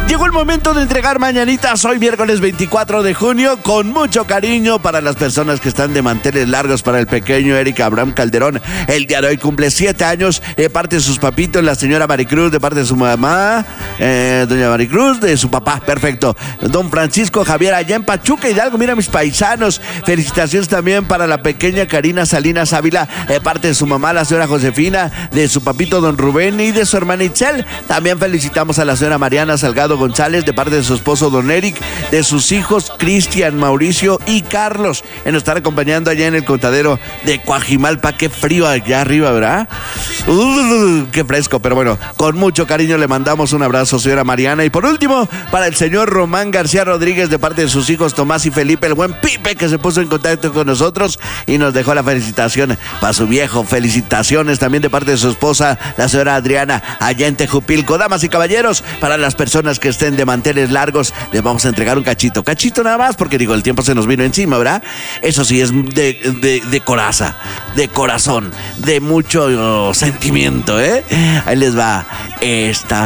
Llegó el momento de entregar mañanitas hoy miércoles 24 de junio con mucho cariño para las personas que están de manteles largos. Para el pequeño Eric Abraham Calderón, el día de hoy cumple 7 años, de parte de sus papitos, la señora Maricruz, de parte de su mamá, doña Maricruz, de su papá, perfecto. Don Francisco Javier allá en Pachuca, Hidalgo, mira mis paisanos. Felicitaciones también para la pequeña Karina Salinas Ávila, de parte de su mamá, la señora Josefina, de su papito don Rubén y de su hermana Itzel. También felicitamos a la señora Mariana Salgado González, de parte de su esposo don Eric, de sus hijos Cristian, Mauricio y Carlos, que nos están acompañando allá en el contadero de Coajimalpa. Qué frío allá arriba, ¿verdad? Qué fresco, pero bueno, con mucho cariño le mandamos un abrazo, señora Mariana. Y por último, para el señor Román García Rodríguez, de parte de sus hijos Tomás y Felipe, el buen Pipe, que se puso en contacto con nosotros y nos dejó la felicitación para su viejo. Felicitaciones también de parte de su esposa, la señora Adriana, allá en Tejupilco. Damas y caballeros, para las personas que estén de manteles largos, les vamos a entregar un cachito nada más, porque digo, el tiempo se nos vino encima, ¿verdad? Eso sí, es de coraza, de corazón, de mucho sentimiento, ¿eh? Ahí les va esta